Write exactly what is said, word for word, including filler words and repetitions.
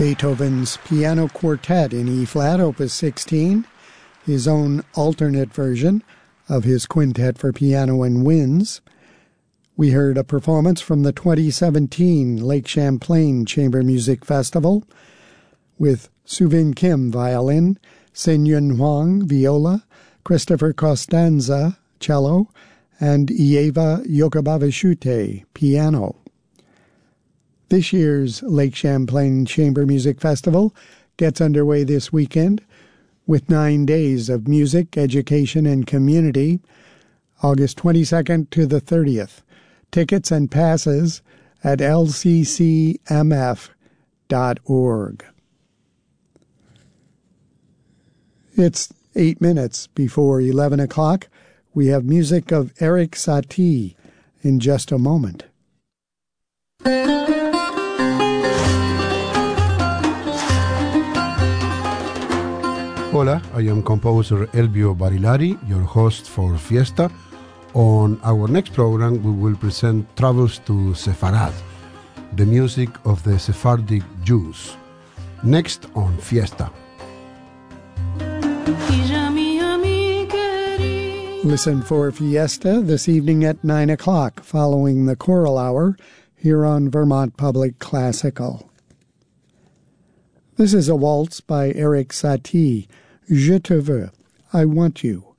Beethoven's Piano Quartet in E-flat, Opus sixteen, his own alternate version of his Quintet for Piano and Winds. We heard a performance from the twenty seventeen Lake Champlain Chamber Music Festival with Suvin Kim, violin, Sen-Yun Huang, viola, Christopher Costanza, cello, and Ieva Yokobavishute, piano. This year's Lake Champlain Chamber Music Festival gets underway this weekend with nine days of music, education, and community, August twenty-second to the thirtieth. Tickets and passes at L C C M F dot org. It's eight minutes before eleven o'clock. We have music of Erik Satie in just a moment. Hola, I am composer Elvio Barilari, your host for Fiesta. On our next program, we will present Travels to Sepharad, the music of the Sephardic Jews. Next on Fiesta. Listen for Fiesta this evening at nine o'clock, following the choral hour here on Vermont Public Classical. This is a waltz by Erik Satie, Je te veux, I want you.